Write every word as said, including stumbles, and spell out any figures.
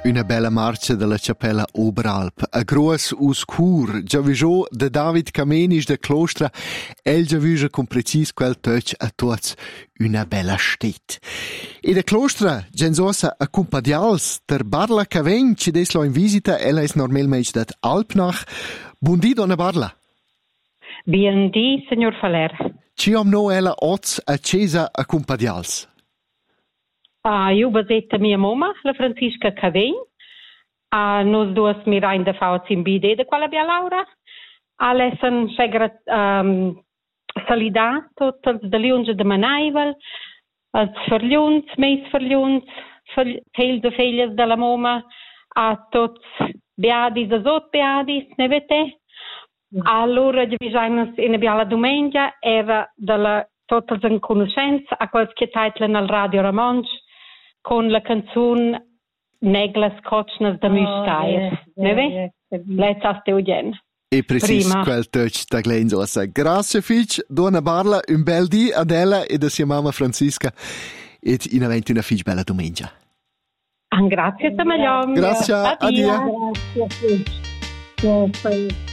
Una bella marcia della Cappella Oberalp. A gruas uscur, già viso de David Kamenisch de Klostra, el già viso con precis quel touch a tots una bella stet. E de Klostra, gensosa a Cumpadials, der Barla Caven, ci deslo in visita, ella es normalmente dat Alpnach. Buondì, donna Barla. Buondì, signor Faler. Ci am no ella oz a Cesa a Cumpadials. Uh, io basetta mia mamma, la Francisca Cavegn, uh, nos duas mirain da fauts in bide de quella bia Laura, allessen segra um, salida tot els de liunge de Manaivel, els ferliuns, meis ferliuns, feil de feilies de la mamma, a tots beadis, a zot beadis, ne vete? Mm. Allora, di visainas in bia la domenica era della tots en conoscenza a qualche titolo nel Radio Ramonch, con la canzone Neglas Kochnas da Müstair. Oh, ne ve? Let's aste ugen. E precis Prima. quel touch da Glensosa. Grazie fich, donna Barla, un bel dì ad ella e da sia mamma Francisca. Et in aventi una fich bella domenica. An grazie a te, Grazie, addio. Grazie.